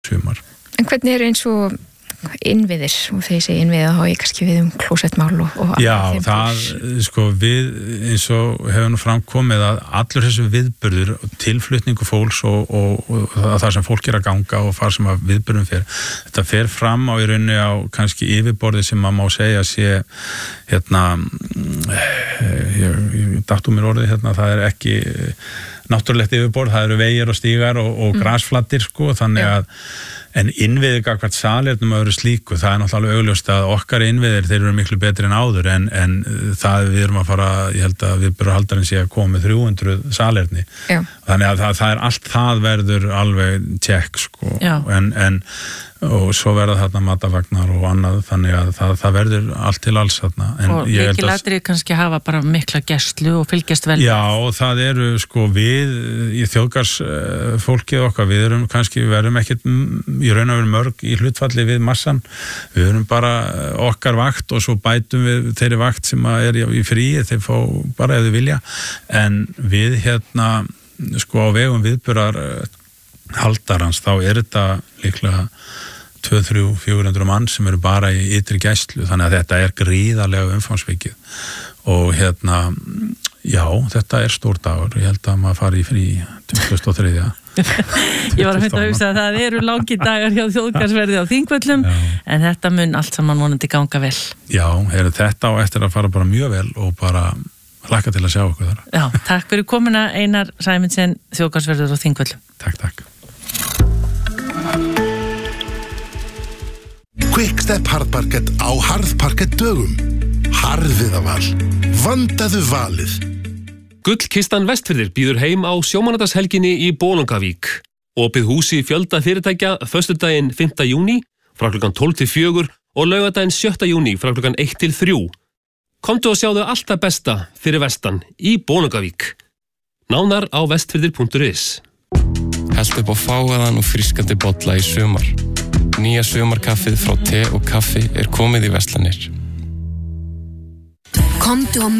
sumar. En hvernig eins og innviðir og þegar ég segi innviðið þá ég kannski við klósettmál og Já, það, sko, við eins og hefur nú framkomið að allur þessu viðburður, tilflutningu fólks og það sem fólk að ganga og fara sem að viðburðum þetta fer fram á í rauninni á kannski yfirborði sem maður má segja sé ég datt mér orðið það ekki náttúrulegt yfirborð, það eru vegir og stígar og grasflattir, sko, þannig að en innviðir gagvart salernum að vera slíku, það náttúrulega augljóst að okkar innviðir, þeir eru miklu betri en áður en það við erum að fara, ég held að viðburðarhaldarinn sé að koma með 300 salerni. Já. Þannig að það allt það verður alveg tjekk, sko, og svo verða þarna matavagnar og annað, þannig að það verður allt til alls þarna. Og lykilatriði kannski hafa bara mikla gæslu og fylgjast vel. Já, og það eru, sko, við í þjóðgarðsfólkið okkar, við verðum ekkert í raun og veru mörg í hlutfalli við massan, við erum bara okkar vakt og svo bætum við þeirri vakt sem í fríi, þeir fá bara ef þau vilja, en við sko á vegum viðburðar haldarans, þá þetta líklega 200-400 mann sem eru bara í ytri gæslu, þannig að þetta gríðarlega umfangsmikið og já, þetta stór dagur, ég held að maður fari í frí 23. Ég var að mynda að hugsa að það eru langi dagar hjá þjóðgarðsverði á Þingvöllum, en þetta mun allt saman vonandi ganga vel. Já, þetta á eftir að fara bara mjög vel og bara hlakka til að sjá okkur þar. Já, takk fyrir komuna Einar Sæmundsen, þjóðgarðsverður á Þingvöllum. Takk. Quickstep harðparkett á harðparkett dögum. Harðviðaval. Vandaðu valið. Gullkistan Vestfirðir býður heim á sjómannadagshelginni í Bolungavík. Opið húsi fjölda fyrirtækja föstudaginn 5. júní frá klukkan 12 til 4 og laugardaginn 7. júní frá klukkan 1 til 3. Komdu og sjáðu allt það besta fyrir vestan í Bolungavík. Nánar á vestfirðir.is. Helt upp á fáaðan og frískandi bolla í sumar. Nýja sumarkaffið frá te og kaffi komið í verslanir. Komdu á